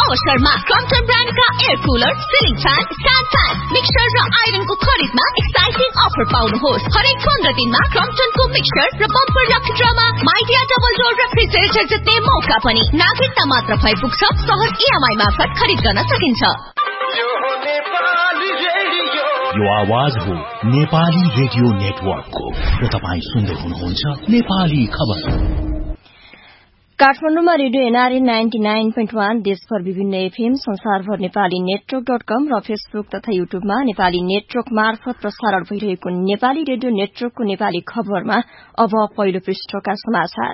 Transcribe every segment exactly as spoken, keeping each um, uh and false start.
अवसरमा Crompton ब्रान्डका air cooler, ceiling fan, stand fan, mixer र आइरनको खरिदमा एक्साइटिङ अफर पाउनुहोस्। हरेक पन्ध्र दिनमा क्रम्पटनको मिक्सर र bumper lucky drama Midea double door refrigerator जित्ने मौका पनि। नागरिकता मात्र भइ पुग्छ। सहज इएमआई मार्फत खरिद गर्न सकिन्छ। यो आवाज हो नेपाली रेडियो नेटवर्कको र तपाईँ सुन्दै हुनुहुन्छ नेपाली खबर। काठमाडौँमा radio NRA ninety nine point one, देशभर विभिन्न एफएम, संसारभर नेपाली नेटवर्क डट कम र फेसबुक तथा युट्युबमा नेपाली नेटवर्क मार्फत प्रसारण भइरहेको नेपाली रेडियो नेटवर्कको नेपाली खबरमा अब पहिलो पृष्ठका समाचार।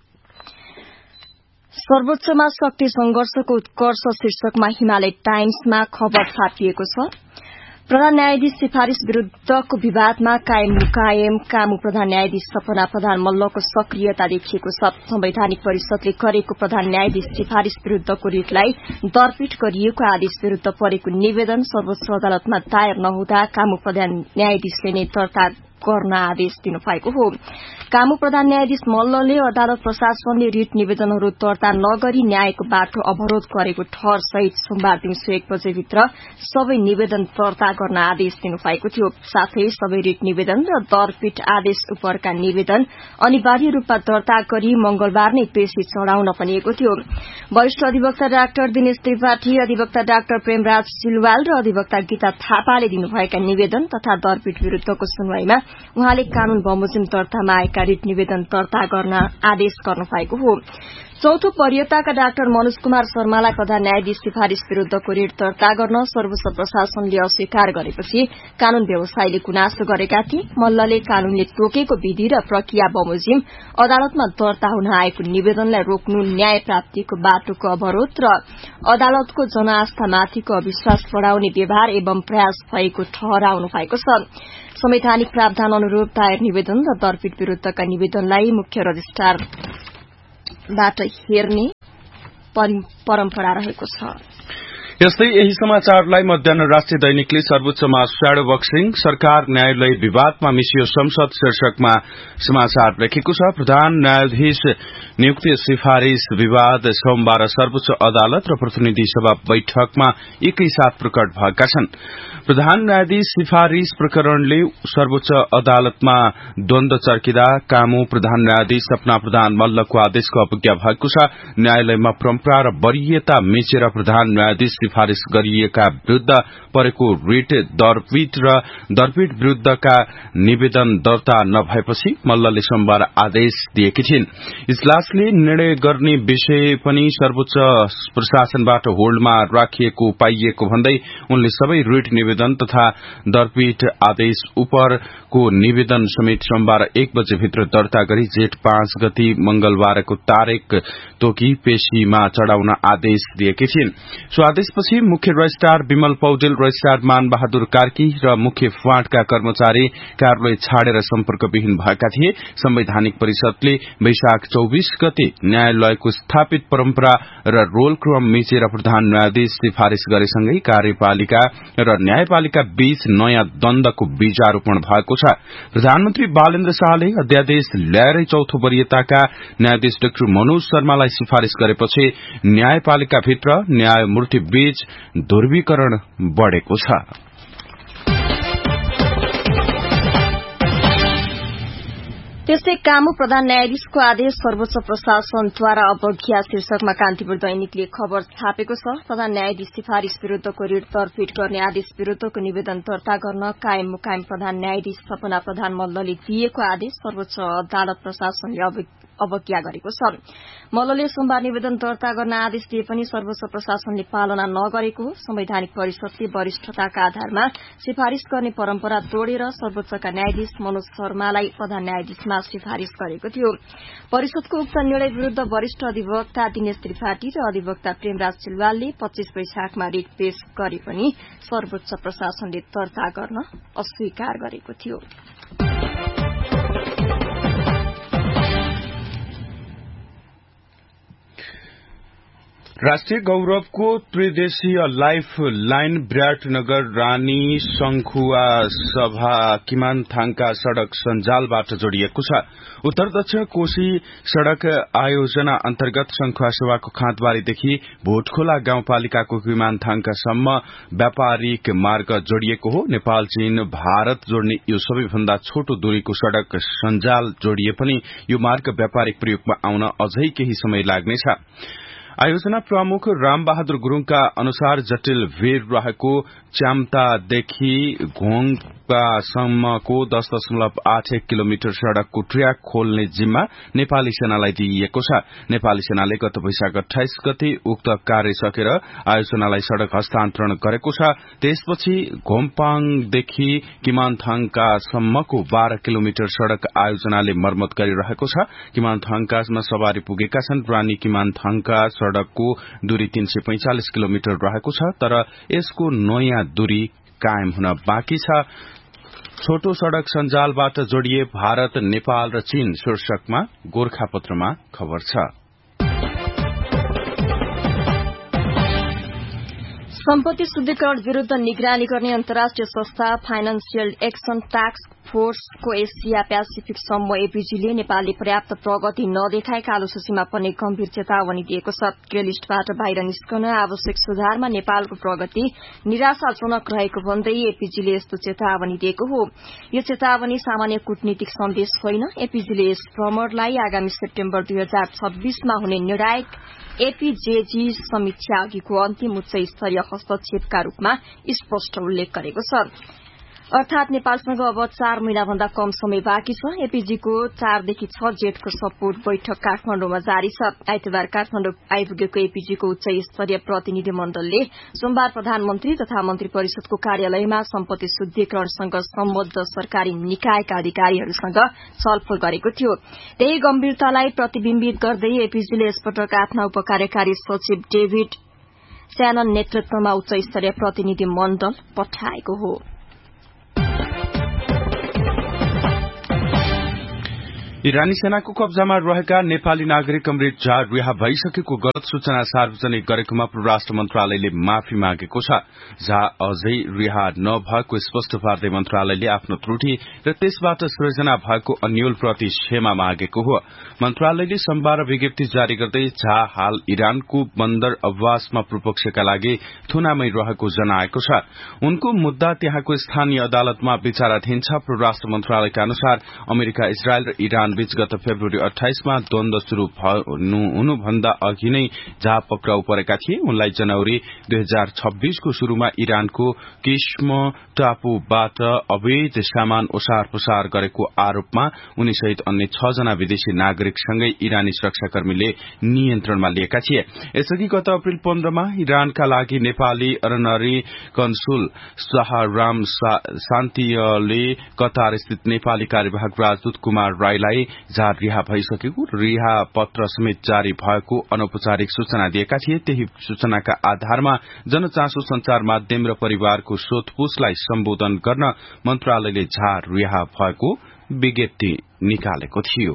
सर्वोच्चमा शक्ति संघर्षको उत्कर्ष शीर्षकमा हिमालय टाइम्समा खबर छापिएको छ। प्रधान न्यायाधीश सिफारिश विरूद्धको विवादमा कायम मुकायम कामु प्रधान न्यायाधीश सपना प्रधान मल्लको सक्रियता देखिएको छ। संवैधानिक परिषदले गरेको प्रधान न्यायाधीश सिफारिश विरूद्धको रिटलाई दरपीट गरिएको आदेश विरूद्ध परेको निवेदन सर्वोच्च अदालतमा दायर नहुँदा कामु प्रधान न्यायाधीशले नै दर्ता गर्न आदेश दिनुभएको हो। कामु प्रधान न्यायाधीश मल्लले अदालत प्रशासनले रिट निवेदनहरू दर्ता नगरी न्यायको बाटो अवरोध गरेको ठहर सहित सोमबार दिउँसो एक बजेभित्र सबै निवेदन दर्ता गर्न आदेश दिनुभएको थियो। साथै सबै रिट निवेदन र दरपीट आदेश उपरका निवेदन अनिवार्य रूपमा दर्ता गरी मंगलबार नै पेशी चढ़ाउन भनिएको थियो। वरिष्ठ अधिवक्ता डाक्टर दिनेश त्रिपाठी, अधिवक्ता डाक्टर प्रेमराज सिलवाल र अधिवक्ता गीता थापाले दिनुभएका निवेदन तथा दरपीट विरूद्धको सुनवाईमा उहाँले कानून बमोजिम दर्तामा आएका रिट निवेदन दर्ता गर्न आदेश गर्नुभएको हो। चौथो वरियताका डाक्टर मनोज कुमार शर्मालाई प्रधान न्यायाधीश सिफारिश विरूद्धको रिट दर्ता गर्न सर्वोच्च प्रशासनले अस्वीकार गरेपछि कानून व्यवसायीले गुनासो गरेका थिए। मल्लले कानूनले तोकेको विधि र प्रक्रिया बमोजिम अदालतमा दर्ता हुन आएको निवेदनलाई रोक्नु न्याय प्राप्तिको बाटोको अवरोध र अदालतको जनआस्थामाथिको अविश्वास बढ़ाउने व्यवहार एवं प्रयास भएको ठहराउनु भएको छ। संवैधानिक प्रावधान अनुरूप दायर निवेदन र दरपीट विरूद्धका निवेदनलाई मुख्य रजिस्ट्रारबाट हेर्ने परम्परा रहेको छ। यस्तै यही समाचारलाई मध्याह्न राष्ट्रिय दैनिकले सर्वोच्चमा श्याडो बक्सिङ, सरकार न्यायालय विवादमा मिसियो संसद शीर्षकमा समाचार लेखेको छ। प्रधान न्यायाधीश नियुक्ति सिफारिश विवाद सोमबार सर्वोच्च अदालत र प्रतिनिधि सभा बैठकमा एकैसाथ प्रकट भएका छन्। प्रधान न्यायाधीश सिफारिश प्रकरणले सर्वोच्च अदालतमा द्वन्द चर्किदा कामु प्रधान न्यायाधीश सपना प्रधान मल्लको आदेशको अवज्ञा भएको छ। न्यायालयमा परम्परा र वरियता मिचेर प्रधान न्यायाधीश सिफारिश गरिएका विरूद्ध परेको रिट दरपीट र दरपीट विरूद्धका निवेदन दर्ता नभएपछि मल्लले सोमबार आदेश दिएकी थिइन्। इजलासले निर्णय गर्ने विषय पनि सर्वोच्च प्रशासनबाट होल्डमा राखिएको पाइएको भन्दै उनले सबै रिट निवेदन तथा दरपीट आदेश उपरको निवेदन समेत सोमबार एक बजेभित्र दर्ता गरी जेठ पाँच गति मंगलबारको तारिक तोकी पेशीमा चढ़ाउन आदेश दिएकी थिइन्। सो आदेशपछि मुख्य रजिस्ट्रार विमल पौडेल, रजिस्ट्रार मान बहादुर कार्की र मुख्य फाँटका कर्मचारी कार्यालय छाडेर सम्पर्कविहीन भएका थिए। संवैधानिक परिषदले वैशाख चौबीस गते न्यायालयको स्थापित परम्परा र रोल क्रम मिचेर प्रधान न्यायाधीश सिफारिश गरेसँगै कार्यपालिका र न्यायपालिका बीच नयाँ द्वन्दको बीजारोपण भएको छ। प्रधानमन्त्री बालेन्द्र शाहले अध्यादेश ल्याएरै चौथो वरियताका न्यायाधीश डाक्टर मनोज शर्मालाई सिफारिश गरेपछि न्यायपालिकाभित्र न्यायमूर्ति बीच ध्रुवीकरण बढ़ेको छ। त्यस्तै कामु प्रधान न्यायाधीशको आदेश सर्वोच्च प्रशासनद्वारा अवज्ञा शीर्षकमा कान्तिपुर दैनिकले खबर छापेको छ। प्रधान न्यायाधीश सिफारिश विरूद्धको रिट दरपीट गर्ने आदेश विरूद्धको निवेदन दर्ता गर्न कायम मुकायम प्रधान न्यायाधीश सपना प्रधान मल्लले दिएको आदेश सर्वोच्च अदालत प्रशासनले अवज्ञा गरेको छ। मल्लले सोमबार निवेदन दर्ता गर्न आदेश दिए पनि सर्वोच्च प्रशासनले पालना नगरेको हो। संवैधानिक परिषदले वरिष्ठताका आधारमा सिफारिश गर्ने परम्परा तोडेर सर्वोच्चका न्यायाधीश मनोज शर्मालाई प्रधान न्यायाधीशमा सिफारिश गरेको थियो। परिषदको उक्त निर्णय विरूद्ध वरिष्ठ अधिवक्ता दिनेश त्रिपाठी र अधिवक्ता प्रेमराज सिलवालले पच्चीस वैशाखमा रिट पेश गरे पनि सर्वोच्च प्रशासनले दर्ता गर्न अस्वीकार गरेको थियो। राष्ट्रिय गौरवको त्रिदेशीय लाइफ लाइन विराटनगर रानी शंखुवा सभा किमानथाङका सड़क सञ्जालबाट जोडिएको छ। उत्तर दक्षिण कोशी सड़क आयोजना अन्तर्गत शंखुवा सभाको खाँदबारीदेखि भोटखोला गाउँपालिकाको किमानथाङकासम्म व्यापारिक मार्ग जोडिएको हो। नेपाल चीन भारत जोड्ने यो सबैभन्दा छोटो दूरीको सड़क सञ्जाल जोडिए पनि यो मार्ग व्यापारिक प्रयोगमा आउन अझै केही समय लाग्नेछ। आयोजना प्रमुख रामबहादुर गुरूङका अनुसार जटिल भीड़ रहेको च्याम्तादेखि घोङपासम्मको दस दशमलव आठ एक किलोमिटर सड़कको ट्र्याक खोल्ने जिम्मा नेपाली सेनालाई दिइएको छ। नेपाली सेनाले गत वैशाख अठाइस गते उक्त कार्य सकेर आयोजनालाई सड़क हस्तान्तरण गरेको छ। त्यसपछि घोम्पाङदेखि किमानथाङकासम्मको बाह्र किलोमिटर सड़क आयोजनाले मर्मत गरिरहेको छ। किमानथाङकामा सवारी पुगेका छन्। रानी किमानथाङका सड़कको दूरी तीन सय पैंचालिस किलोमिटर रहेको छ, तर यसको नयाँ दूरी कायम हुन बाँकी छ। छोटो सड़क सञ्जालबाट जोडिए भारत नेपाल र चीन शीर्षकमा गोरखापत्रमा खबर छ। सम्पत्ति शुद्धिकरण विरूद्ध निगरानी गर्ने अन्तर्राष्ट्रिय संस्था financial action task फोर्सको Asia Pacific समूह एपीजीले नेपालले पर्याप्त प्रगति नदेखाए कालो सूचीमा पर्ने गम्भीर चेतावनी दिएको छ। ग्रे लिस्टबाट बाहिर निस्कन आवश्यक सुधारमा नेपालको प्रगति निराशाजनक रहेको भन्दै एपीजीले यस्तो चेतावनी दिएको हो। यो चेतावनी सामान्य कूटनीतिक सन्देश होइन। एपीजीले यस भ्रमणलाई आगामी सेप्टेम्बर दुई हजार छब्बीसमा हुने निर्णायक एपीजेजी समीक्षा अघिको अन्तिम उच्च स्तरीय हस्तक्षेपका रूपमा स्पष्ट उल्लेख गरेको छ। अर्थात नेपालसँग अब चार महिनाभन्दा कम समय बाँकी छ। एपीजीको चारदेखि छ जेठको सपोर्ट बैठक काठमाडौँमा जारी छ। आइतबार काठमाडौँ आइपुगेको एपीजीको उच्च स्तरीय प्रतिनिधि मण्डलले सोमबार प्रधानमन्त्री तथा मन्त्री परिषदको कार्यालयमा सम्पत्ति शुद्धिकरणसँग सम्बद्ध सरकारी निकायका अधिकारीहरूसँग छलफल गरेको थियो। त्यही गम्भीरतालाई प्रतिबिम्बित गर्दै एपीजीले यसपटक आफ्ना उपकार्यकारी सचिव डेभिड स्यानन नेतृत्वमा उच्च स्तरीय प्रतिनिधि मण्डल पठाएको हो। इरानी सेनाको कब्जामा रहेका नेपाली नागरिक अमृत झा रिहा भइसकेको गलत सूचना सार्वजनिक गरेकोमा परराष्ट्र मन्त्रालयले माफी मागेको छ। झा अझै रिहा नभएको स्पष्ट पार्दै मन्त्रालयले आफ्नो त्रुटि र त्यसबाट सृजना भएको अन्यल प्रति क्षमा मागेको हो। मन्त्रालयले सोमबार विज्ञप्ति जारी गर्दै झा हाल इरानको बन्दर अब्बासमा पूर्वपक्षका लागि थुनामै रहेको जनाएको छ। उनको मुद्दा त्यहाँको स्थानीय अदालतमा विचाराधीन छ। परराष्ट्र मन्त्रालयका अनुसार अमेरिका, इजरायल र इरान बीच गत फेब्रुअरी अठाइसमा द्वन्द्व शुरू हुनुभन्दा अघि नै झा पक्राउ परेका थिए। उनलाई जनवरी दुई हजार छब्बीसको शुरूमा इरानको किस्म टापुबाट अवैध सामान ओसार पसार गरेको आरोपमा उनीसहित अन्य छ जना विदेशी नागरिकसँगै इरानी सुरक्षाकर्मीले नियन्त्रणमा लिएका थिए। यसअघि गत अप्रेल पन्ध्रमा इरानका लागि नेपाली अरनरी कन्सुल शाहराम शान्तिले कतार स्थित नेपाली कार्यवाहक राजदूत कुमार राईलाई झा रिहा भइसकेको रिहा पत्र समेत जारी भएको अनौपचारिक सूचना दिएका थिए। त्यही सूचनाका आधारमा जनचासो संचार माध्यम र परिवारको सोधपूछलाई सम्बोधन गर्न मन्त्रालयले झा रिहा भएको विज्ञप्ति निकालेको थियो।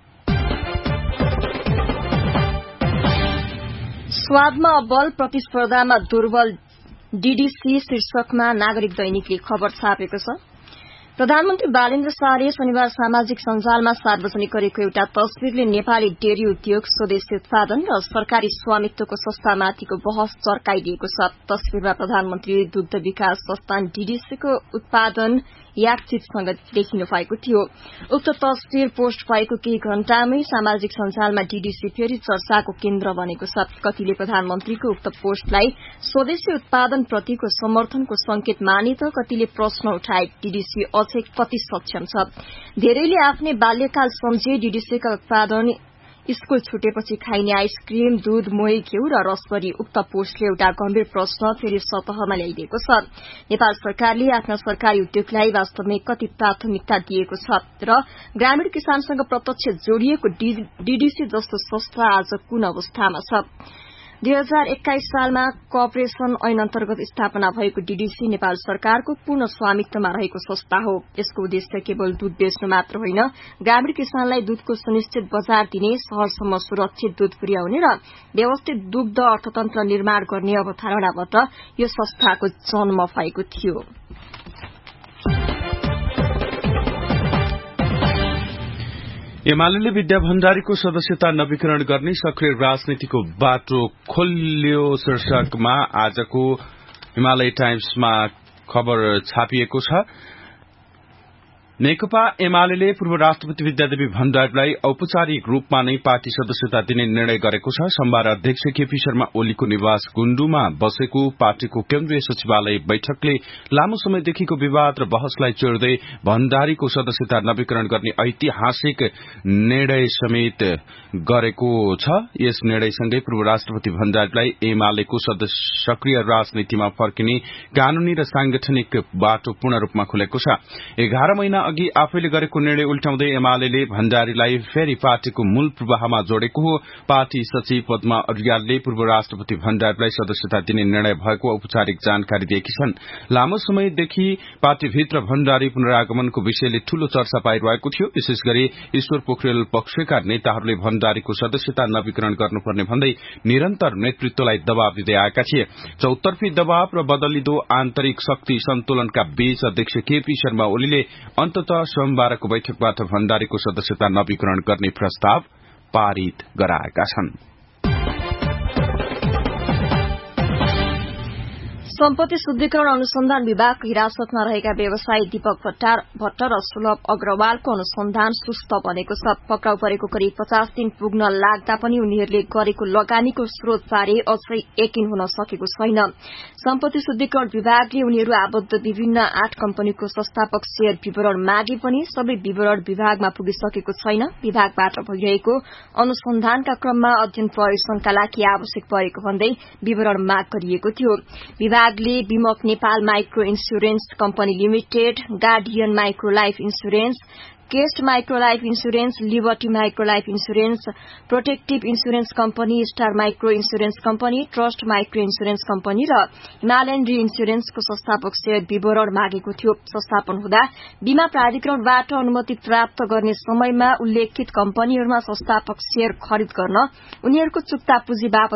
स्वादमा अब्बल प्रतिस्पर्धामा दुर्बल डीडीसी शीर्षकमा नागरिक दैनिकले खबर छापेको छ। प्रधानमन्त्री बालेन्द्र शाहले शनिबार सामाजिक सञ्जालमा सार्वजनिक गरेको एउटा तस्विरले नेपाली डेरी उद्योग, स्वदेशी उत्पादन र सरकारी स्वामित्वको संस्थामाथिको बहस चर्काइदिएको छ। तस्विरमा प्रधानमन्त्री दुग्ध विकास संस्थान डीडीसीको उत्पादन याकचितसँग देखिनु भएको थियो। उक्त तस्विर पोस्ट भएको केही घण्टामै सामाजिक सञ्जालमा डीडीसी फेरि चर्चाको केन्द्र बनेको छ। कतिले प्रधानमन्त्रीको उक्त पोस्टलाई स्वदेशी उत्पादन प्रतिको समर्थनको संकेत माने त कतिले प्रश्न उठाए, डीडीसी अझै कति सक्षम छ? धेरैले आफ्नै बाल्यकाल सम्झे डीडीसीका उत्पादन स्कूल छुटेपछि खाइने आइसक्रिम, दूध, मोही, घिउ र रसबरी। उक्त पोस्टले एउटा गम्भीर प्रश्न फेरि सतहमा ल्याइदिएको छ। नेपाल सरकारले आफ्ना सरकारी उद्योगलाई वास्तवमै कति प्राथमिकता दिएको छ र ग्रामीण किसानसँग प्रत्यक्ष जोडिएको डीडीसी जस्तो संस्था आज कुन अवस्थामा छ? दुई हजार एक्काइस सालमा कोअपरेसन ऐन अन्तर्गत स्थापना भएको डीडीसी नेपाल सरकारको पूर्ण स्वामित्वमा रहेको संस्था हो। यसको उद्देश्य केवल दूध बेच्नु मात्र होइन, ग्रामीण किसानलाई दूधको सुनिश्चित बजार दिने, सहरसम्म सुरक्षित दूध पुर्याउने र व्यवस्थित दुग्ध अर्थतन्त्र निर्माण गर्ने अवधारणाबाट यो संस्थाको जन्म भएको थियो। एमाले विद्या भण्डारीको सदस्यता नवीकरण गर्ने सक्रिय राजनीतिको बाटो खोल्यो शीर्षकमा आजको हिमालय टाइम्समा खबर छापिएको छ। नेकपा एमाले पूर्व राष्ट्रपति विद्यादेवी भण्डारीलाई औपचारिक रूपमा नै पार्टी सदस्यता दिने निर्णय गरेको छ। सोमबार अध्यक्ष केपी शर्मा ओलीको निवास गुण्डुमा बसेको पार्टीको केन्द्रीय सचिवालय बैठकले लामो समयदेखिको विवाद र बहसलाई चिर्दै भण्डारीको सदस्यता नवीकरण गर्ने ऐतिहासिक निर्णय समेत गरेको छ। यस निर्णयसँगै पूर्व राष्ट्रपति भण्डारीलाई एमालेको सक्रिय राजनीतिमा फर्किने कानूनी र सांगठनिक बाटो पूर्ण रूपमा खुलेको छ। एघार महिना अघि आफैले गरेको निर्णय उल्टाउँदै एमाले भण्डारीलाई फेरि पार्टीको मूल प्रवाहमा जोडेको हो। पार्टी सचिव पद्मा अर्यालले पूर्व राष्ट्रपति भण्डारीलाई सदस्यता दिने निर्णय भएको औपचारिक जानकारी दिएकी छन्। लामो समयदेखि पार्टीभित्र भण्डारी पुनरागमनको विषयले ठूलो चर्चा पाइरहेको थियो। विशेष गरी ईश्वर पोखरेल पक्षका नेताहरूले भण्डारीको सदस्यता नवीकरण गर्नुपर्ने भन्दै निरन्तर नेतृत्वलाई दबाव दिँदै आएका थिए। चौतर्फी दबाव र बदलिदो आन्तरिक शक्ति सन्तुलनका बीच अध्यक्ष केपी शर्मा ओलीले अन्ततः सोमबारको बैठकबाट भण्डारीको सदस्यता नवीकरण गर्ने प्रस्ताव पारित गराएका छन्। सम्पत्ति शुद्धिकरण अनुसन्धान विभागको हिरासतमा रहेका व्यवसायी दीपक भट्ट र सुलभ अग्रवालको अनुसन्धान सुस्त बनेको छ। पक्राउ परेको करिब पचास दिन पुग्न लाग्दा पनि उनीहरूले गरेको लगानीको स्रोतबारे अझै यकिन हुन सकेको छैन। सम्पत्ति शुद्धिकरण विभागले उनीहरू आबद्ध विभिन्न आठ कम्पनीको संस्थापक शेयर विवरण मागे पनि सबै विवरण विभागमा पुगिसकेको छैन। विभागबाट भइरहेको अनुसन्धानका क्रममा अध्ययन प्रयोजनका लागि आवश्यक परेको भन्दै विवरण माग गरिएको थियो। विभागले विमक Nepal micro insurance company limited, guardian micro life insurance, cast micro life insurance, liberty micro life insurance, protective insurance company, star micro insurance company, trust micro insurance company र हिमालयन री इन्स्योरेन्सको संस्थापक शेयर विवरण मागेको थियो। संस्थापन हुँदा बीमा प्राधिकरणबाट अनुमति प्राप्त गर्ने समयमा उल्लेखित कम्पनीहरूमा संस्थापक शेयर खरिद गर्न उनीहरूको चुक्ता पुँजी बापत